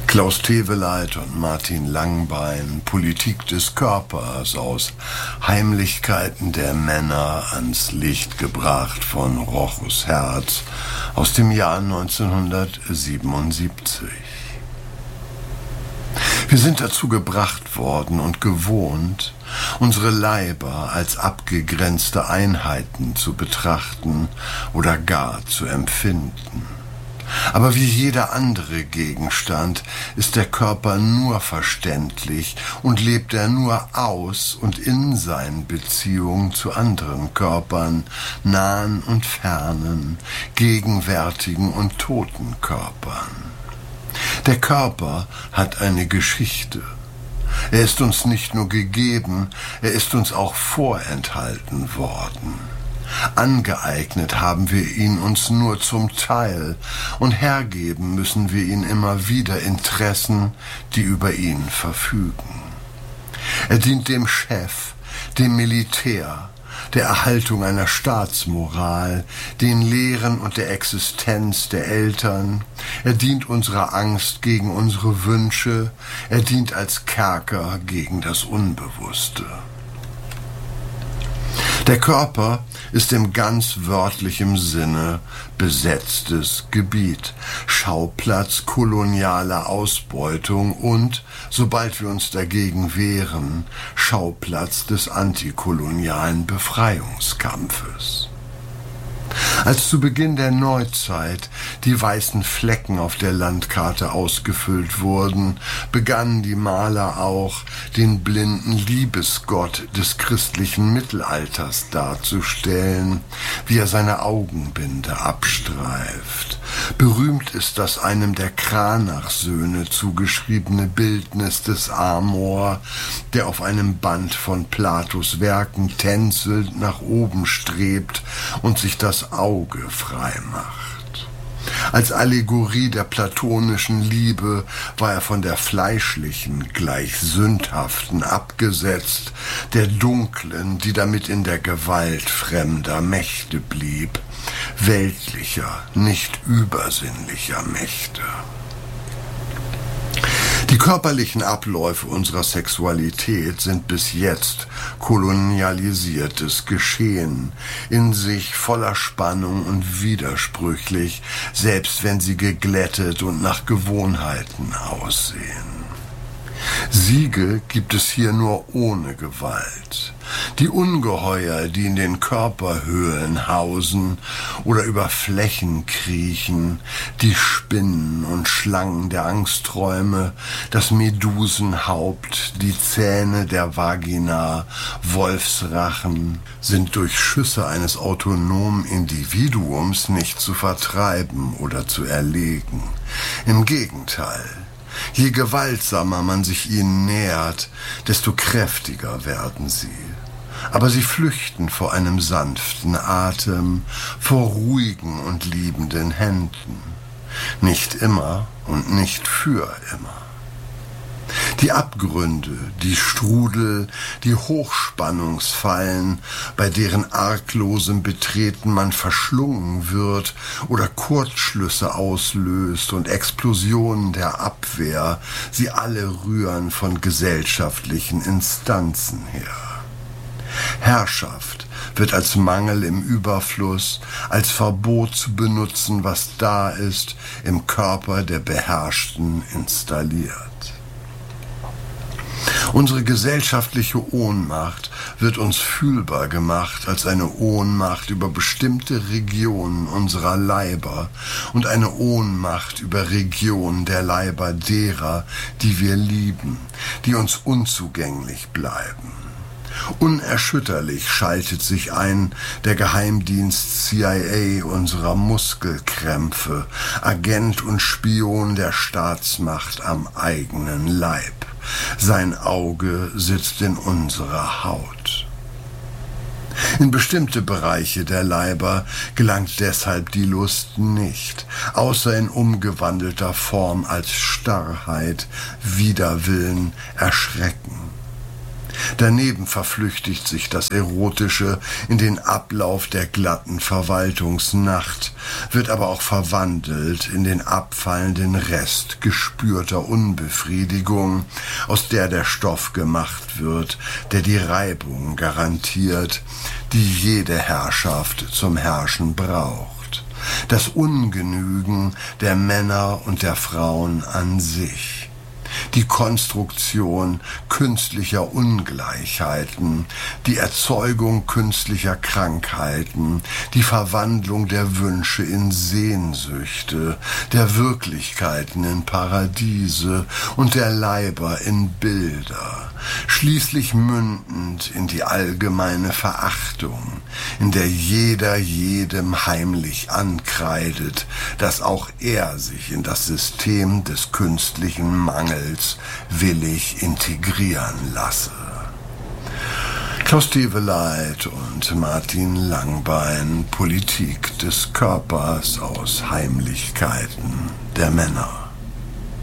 Klaus Teweleit und Martin Langbein, Politik des Körpers, aus Heimlichkeiten der Männer ans Licht gebracht von Rochus Herz aus dem Jahr 1977. Wir sind dazu gebracht worden und gewohnt, unsere Leiber als abgegrenzte Einheiten zu betrachten oder gar zu empfinden. Aber wie jeder andere Gegenstand ist der Körper nur verständlich und lebt er nur aus und in seinen Beziehungen zu anderen Körpern, nahen und fernen, gegenwärtigen und toten Körpern. Der Körper hat eine Geschichte. Er ist uns nicht nur gegeben, er ist uns auch vorenthalten worden. Angeeignet haben wir ihn uns nur zum Teil und hergeben müssen wir ihn immer wieder Interessen, die über ihn verfügen. Er dient dem Chef, dem Militär, der Erhaltung einer Staatsmoral, den Lehren und der Existenz der Eltern. Er dient unserer Angst gegen unsere Wünsche. Er dient als Kerker gegen das Unbewusste. Der Körper ist im ganz wörtlichen Sinne besetztes Gebiet, Schauplatz kolonialer Ausbeutung und, sobald wir uns dagegen wehren, Schauplatz des antikolonialen Befreiungskampfes. Als zu Beginn der Neuzeit die weißen Flecken auf der Landkarte ausgefüllt wurden, begannen die Maler auch, den blinden Liebesgott des christlichen Mittelalters darzustellen, wie er seine Augenbinde abstreift. Berühmt ist das einem der Cranach-Söhne zugeschriebene Bildnis des Amor, der auf einem Band von Platos Werken tänzelnd nach oben strebt und sich das Auge frei macht. Als Allegorie der platonischen Liebe war er von der fleischlichen, gleich sündhaften abgesetzt, der dunklen, die damit in der Gewalt fremder Mächte blieb, weltlicher, nicht übersinnlicher Mächte. Die körperlichen Abläufe unserer Sexualität sind bis jetzt kolonialisiertes Geschehen, in sich voller Spannung und widersprüchlich, selbst wenn sie geglättet und nach Gewohnheiten aussehen. Siege gibt es hier nur ohne Gewalt. Die Ungeheuer, die in den Körperhöhlen hausen oder über Flächen kriechen, die Spinnen und Schlangen der Angstträume, das Medusenhaupt, die Zähne der Vagina, Wolfsrachen, sind durch Schüsse eines autonomen Individuums nicht zu vertreiben oder zu erlegen. Im Gegenteil. Je gewaltsamer man sich ihnen nähert, desto kräftiger werden sie. Aber sie flüchten vor einem sanften Atem, vor ruhigen und liebenden Händen. Nicht immer und nicht für immer. Die Abgründe, die Strudel, die Hochspannungsfallen, bei deren arglosem Betreten man verschlungen wird oder Kurzschlüsse auslöst und Explosionen der Abwehr, sie alle rühren von gesellschaftlichen Instanzen her. Herrschaft wird als Mangel im Überfluss, als Verbot zu benutzen, was da ist, im Körper der Beherrschten installiert. Unsere gesellschaftliche Ohnmacht wird uns fühlbar gemacht als eine Ohnmacht über bestimmte Regionen unserer Leiber und eine Ohnmacht über Regionen der Leiber derer, die wir lieben, die uns unzugänglich bleiben. Unerschütterlich schaltet sich ein der Geheimdienst CIA unserer Muskelkrämpfe, Agent und Spion der Staatsmacht am eigenen Leib. Sein Auge sitzt in unserer Haut. In bestimmte Bereiche der Leiber gelangt deshalb die Lust nicht, außer in umgewandelter Form als Starrheit, Widerwillen, Erschrecken. Daneben verflüchtigt sich das Erotische in den Ablauf der glatten Verwaltungsnacht, wird aber auch verwandelt in den abfallenden Rest gespürter Unbefriedigung, aus der Stoff gemacht wird, der die Reibung garantiert, die jede Herrschaft zum Herrschen braucht. Das Ungenügen der Männer und der Frauen an sich. Die Konstruktion künstlicher Ungleichheiten, die Erzeugung künstlicher Krankheiten, die Verwandlung der Wünsche in Sehnsüchte, der Wirklichkeiten in Paradiese und der Leiber in Bilder, schließlich mündend in die allgemeine Verachtung, in der jeder jedem heimlich ankreidet, dass auch er sich in das System des künstlichen Mangels willig integrieren lasse. Klaus Teweleit und Martin Langbein, Politik des Körpers aus Heimlichkeiten der Männer.